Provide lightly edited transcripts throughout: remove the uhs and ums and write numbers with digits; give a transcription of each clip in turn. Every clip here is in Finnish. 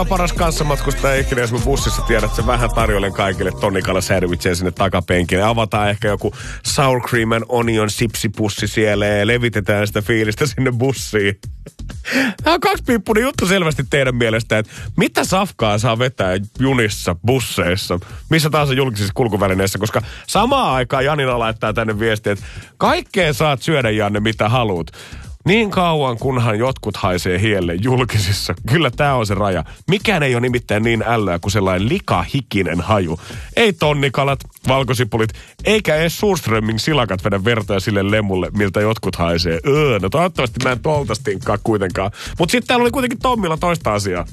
paras kanssamatkustaja ikinä, jos mä bussissa tiedät, että se vähän tarjoilen kaikille tonnikala sandwichia sinne takapenkille. Avataan ehkä joku sour cream and onion sipsipussi siellä ja levitetään sitä fiilistä sinne bussiin. Tämä on kaksipiippunen juttu selvästi teidän mielestä, että mitä safkaa saa vetää junissa, busseissa, missä tahansa julkisissa kulkuvälineissä, koska samaan aikaan Janina laittaa tänne viestiä, että kaikkea saat syödä, Janne, mitä haluat. Niin kauan, kunhan jotkut haisee hielle julkisissa. Kyllä tää on se raja. Mikään ei ole nimittäin niin ällöä kuin sellainen likahikinen haju. Ei tonnikalat, valkosipulit, eikä edes Surströmming silakat vedä vertoja sille lemulle, miltä jotkut haisee. No toivottavasti mä en tolta stinkkaa kuitenkaan. Mut sitten täällä oli kuitenkin Tommilla toista asiaa.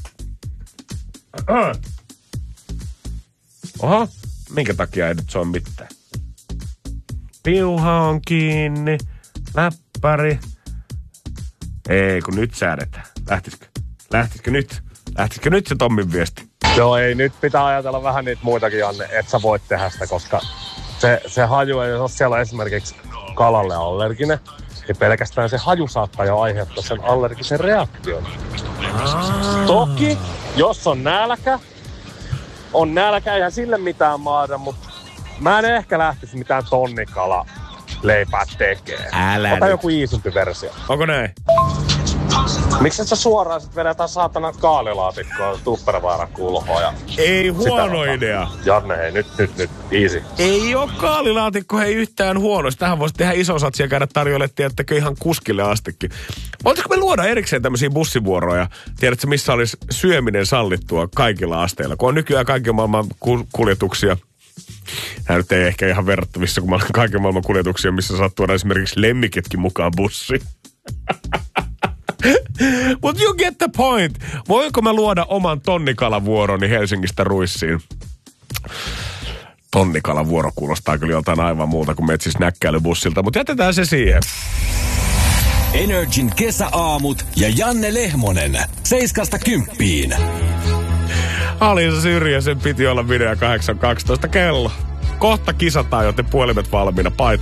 Oho, minkä takia ei nyt soi mitään? Piuha on kiinni, läppäri. Ei, kun nyt säädetään. Lähtisikö nyt se Tommin viesti? Joo, ei, nyt pitää ajatella vähän niitä muitakin, Janne, että sä voit tehdä sitä, koska se haju, jos siellä on esimerkiksi kalalle allerginen, niin pelkästään se haju saattaa jo aiheuttaa sen allergisen reaktion. Toki, jos on nälkä, eihän sille mitään maada, mutta mä en ehkä lähtisi mitään tonnikala leipää tekee. Ota nyt joku iisumpi versio. Onko näin? Miksi et sä suoraan sit vedetään saatana kaalilaatikkoa Tuppervaaran kulhoa ja... Ei huono idea. Janne, hei, nyt, easy. Ei oo kaalilaatikko hei yhtään huono. Tähän voisi tehdä iso satsi ja käydä tarjoille, tiedättekö, ihan kuskille astikin. Voitko me luoda erikseen tämmöisiä bussivuoroja? Tiedätkö, missä olisi syöminen sallittua kaikilla asteilla? Kun on nykyään kaiken maailman kuljetuksia. Tämä nyt ei ehkä ihan verrattavissa, kun mä olen kaiken maailman kuljetuksia, missä saat tuoda esimerkiksi lemmiketkin mukaan bussiin. But you get the point. Voinko mä luoda oman tonnikalavuoroni Helsingistä Ruissiin? Tonnikalavuoro kuulostaa kyllä jotain aivan muuta kuin metsis näkkäilybussilta, mutta jätetään se siihen. Energin kesäaamut ja Janne Lehmonen 7–10. Alisa Syrjäsen piti olla video 8.12 kello. Kohta kisataan, joten puhelimet valmiina.